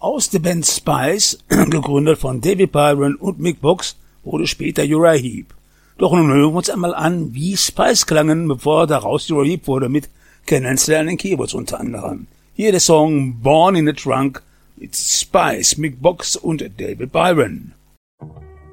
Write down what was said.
Aus der Band Spice, gegründet von David Byron und Mick Box, wurde später Uriah Heep. Doch nun hören wir uns einmal an, wie Spice klangen, bevor daraus Uriah Heep wurde, mit Kennenlernen an den Keyboards unter anderem. Hier der Song Born in the Trunk mit Spice, Mick Box und David Byron.